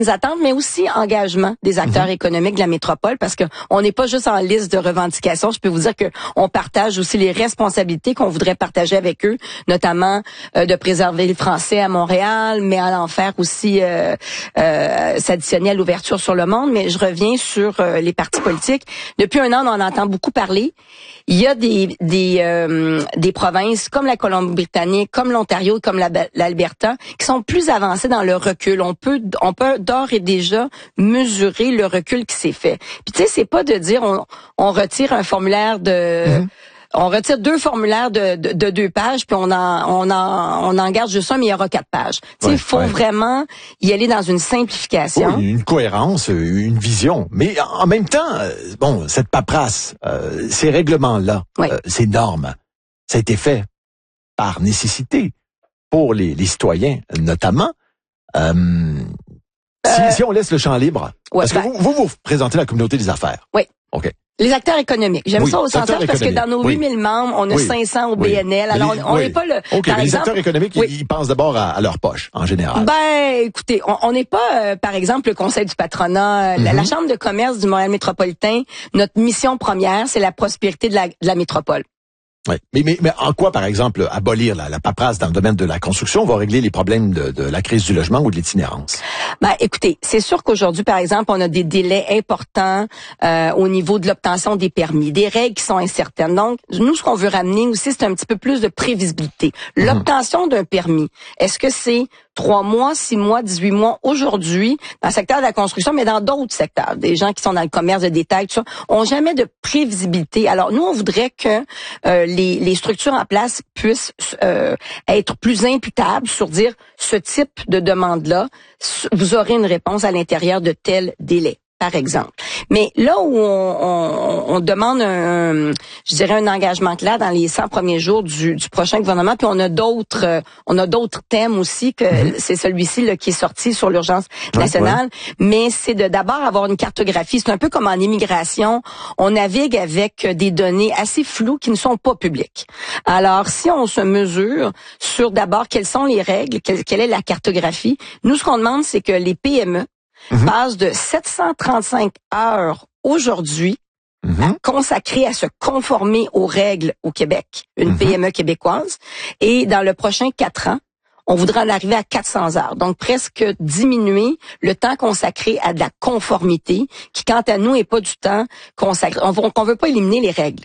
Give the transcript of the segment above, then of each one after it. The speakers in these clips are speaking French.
attentes, mais aussi engagement des acteurs économiques de la métropole, parce que on n'est pas juste en liste de revendications. Je peux vous dire que on partage aussi les responsabilités qu'on voudrait partager avec eux, notamment de préserver le français à Montréal, mais à en faire aussi s'additionner à l'ouverture sur le monde. Mais je reviens sur les partis politiques. Depuis un an, on en entend beaucoup parler. Il y a des provinces comme la Colombie-Britannique, comme l'Ontario, comme l'Alberta, qui sont plus avancées dans le recul. On peut d'ores et déjà mesurer le recul qui s'est fait. Puis tu sais, c'est pas de dire on retire un formulaire on retire 2 formulaires de 2 pages, puis on en garde juste un, mais il y aura 4 pages. Tu sais, il faut vraiment y aller dans une simplification. Oui, une cohérence, une vision. Mais en même temps, cette paperasse, ces règlements-là, ces normes, ça a été fait par nécessité pour les citoyens, notamment. Si on laisse le champ libre, parce que vous représentez la communauté des affaires. Oui. OK. Les acteurs économiques. J'aime ça au sens large parce que dans nos 8000 membres, on a 500 au BNL. Alors, on n'est pas le... OK, mais les acteurs économiques, ils pensent d'abord à leur poche, en général. Écoutez, on n'est pas, par exemple, le Conseil du patronat, la Chambre de commerce du Montréal métropolitain. Notre mission première, c'est la prospérité de la métropole. Oui. Mais en quoi, par exemple, abolir la paperasse dans le domaine de la construction va régler les problèmes de la crise du logement ou de l'itinérance? Écoutez, c'est sûr qu'aujourd'hui, par exemple, on a des délais importants au niveau de l'obtention des permis, des règles qui sont incertaines. Donc, nous, ce qu'on veut ramener aussi, c'est un petit peu plus de prévisibilité. L'obtention d'un permis, est-ce que c'est 3 mois, 6 mois, 18 mois aujourd'hui dans le secteur de la construction, mais dans d'autres secteurs, des gens qui sont dans le commerce de détail, tout ça, ont jamais de prévisibilité. Alors, nous, on voudrait que les structures en place puissent être plus imputables sur dire ce type de demande-là, vous aurez une réponse à l'intérieur de tel délai, par exemple. Mais là où on demande un engagement clair dans les 100 premiers jours du prochain gouvernement, puis on a d'autres thèmes aussi que c'est celui-ci là, qui est sorti sur l'urgence nationale, mais c'est de d'abord avoir une cartographie. C'est un peu comme en immigration, on navigue avec des données assez floues qui ne sont pas publiques. Alors, si on se mesure sur d'abord quelles sont les règles, quelle est la cartographie, nous ce qu'on demande, c'est que les PME passe de 735 heures aujourd'hui consacrées à se conformer aux règles au Québec, une PME québécoise, et dans le prochain 4 ans, on voudra en arriver à 400 heures. Donc, presque diminuer le temps consacré à de la conformité, qui, quant à nous, est pas du temps consacré. On veut pas éliminer les règles.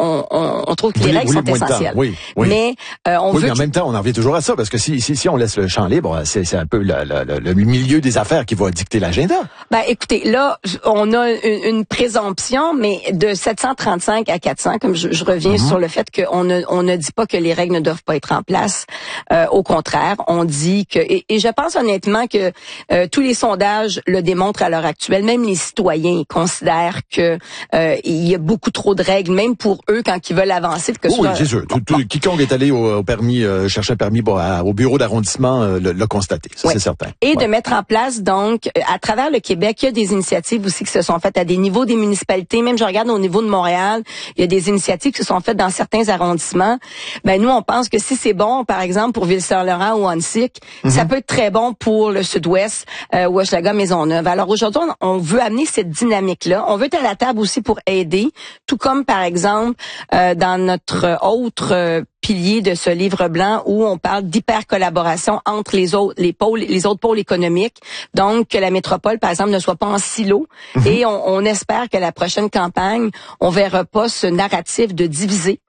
On trouve que les règles sont essentielles. Mais on veut... mais en même temps, on en revient toujours à ça, parce que si on laisse le champ libre, c'est un peu le milieu des affaires qui va dicter l'agenda. Écoutez, là, on a une présomption, mais de 735 à 400, comme je reviens sur le fait qu'on ne dit pas que les règles ne doivent pas être en place. Au contraire, on dit que, et je pense honnêtement que tous les sondages le démontrent à l'heure actuelle, même les citoyens considèrent que il y a beaucoup trop de règles, même pour eux quand ils veulent avancer. Oui, c'est sûr. Quiconque est allé au permis, chercher un permis au bureau d'arrondissement l'a constaté, ça c'est certain. Et de mettre en place, donc, à travers le Québec, il y a des initiatives aussi qui se sont faites à des niveaux des municipalités. Même je regarde au niveau de Montréal, il y a des initiatives qui se sont faites dans certains arrondissements. Nous, on pense que si c'est bon, par exemple, pour Ville-Saint-Laurent ou Annecy, ça peut être très bon pour le Sud-Ouest, Hochelaga, Maisonneuve. Alors aujourd'hui, on veut amener cette dynamique-là. On veut être à la table aussi pour aider, tout comme par exemple dans notre autre pilier de ce livre blanc où on parle d'hyper-collaboration entre les autres pôles économiques. Donc, que la métropole, par exemple, ne soit pas en silo. Et on espère que la prochaine campagne, on verra pas ce narratif de diviser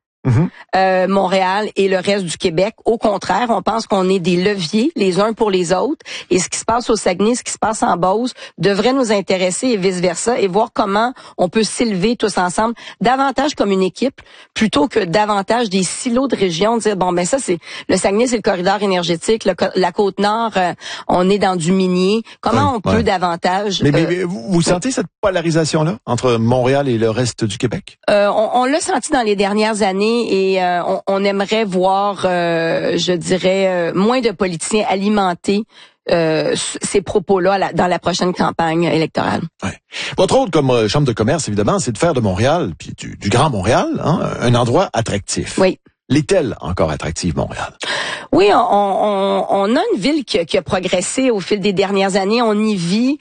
Montréal et le reste du Québec. Au contraire, on pense qu'on est des leviers les uns pour les autres. Et ce qui se passe au Saguenay, ce qui se passe en Beauce, devrait nous intéresser et vice-versa, et voir comment on peut s'élever tous ensemble davantage comme une équipe, plutôt que davantage des silos de région, dire ça c'est le Saguenay, c'est le corridor énergétique, la Côte-Nord, on est dans du minier. Comment on peut davantage... Mais vous sentez cette polarisation-là entre Montréal et le reste du Québec? On l'a senti dans les dernières années. Et on aimerait voir, je dirais, moins de politiciens alimenter ces propos-là dans la prochaine campagne électorale. Ouais. Votre rôle comme Chambre de commerce, évidemment, c'est de faire de Montréal, puis du Grand Montréal, un endroit attractif. Oui. L'est-elle encore attractive, Montréal? Oui, on a une ville qui a progressé au fil des dernières années. On y vit.